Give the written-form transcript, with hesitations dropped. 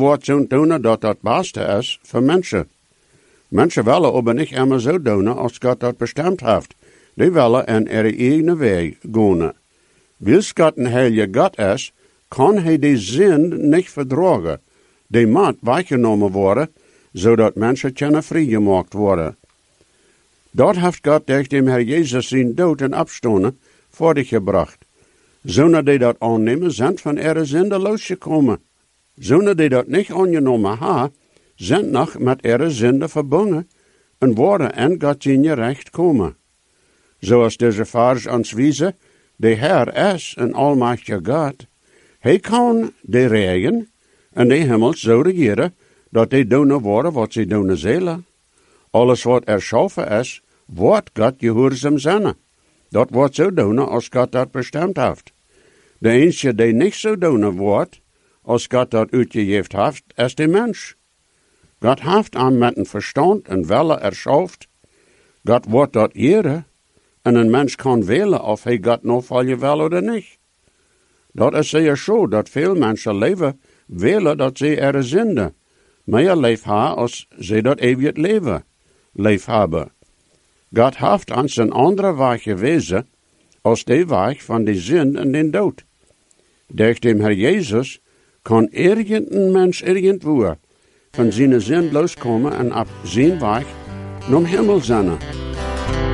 wordt zo'n doen dat het beste is voor mensen. Mensen willen aber niet immer zo doen als God dat bestemd heeft. Die willen in ihre eigen weg gaan. Weil God een heilige God is, kan hij die zin niet verdragen. Die moet weggenomen worden, zodat mensen kunnen vrijgemaakt worden. Dat heeft God durch dem Herr Jezus zijn dood en opstonden voor dich gebracht. Zonder die dat aannemen, zijn van ihre zinde losgekomen. Zonder die dat niet aangenomen hebben, zijn nog met ihre zinde verbonden en worden in God zijn recht komen. Zoals deze vers ons wijzen, de Heer is een almachtige God. Hij kan de regen en de hemel zo regeren, dat die doen worden wat ze doen zullen. Alles wat erschaffen is, wordt God gehoorzaam zijn. Dat wordt zo doen als God dat bestemd heeft. De enige die niet zo doen wordt, als God dat uitgegeven heeft, is de mens. God heeft aan met een verstand en wille erschaft. God wordt dat ere, en een mens kan willen of hij God nog volgen wil of niet. Dat is zeer zo dat veel mensen leven willen dat ze er zinde meer leef hebben als ze dat eeuwig leven leef hebben. God heeft ons een andere weg gewezen als de weg van de zin en de dood. Durch dem Herr Jezus kan irgendein mens irgendwo van zijn zin loskomen en op zijn weg naar hemel zijn.